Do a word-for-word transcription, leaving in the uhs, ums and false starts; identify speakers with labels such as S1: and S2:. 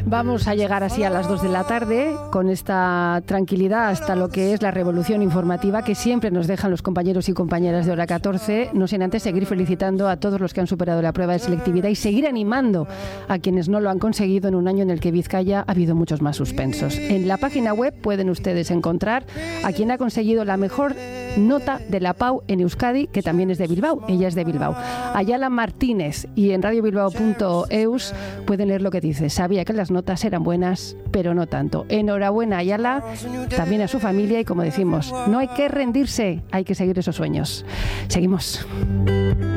S1: Vamos a llegar así a las dos de la tarde con esta tranquilidad hasta lo que es la revolución informativa que siempre nos dejan los compañeros y compañeras de Hora catorce. No sin antes seguir felicitando a todos los que han superado la prueba de selectividad y seguir animando a quienes no lo han conseguido en un año en el que Vizcaya ha habido muchos más suspensos. En la página web pueden ustedes encontrar a quien ha conseguido la mejor nota de la P A U en Euskadi, que también es de Bilbao. Ella es de Bilbao. Ayala Martínez, y en radio bilbao punto eus pueden leer lo que dice. Sabía que las notas eran buenas, pero no tanto. Enhorabuena, Ayala, también a su familia, y como decimos, no hay que rendirse, hay que seguir esos sueños. Seguimos.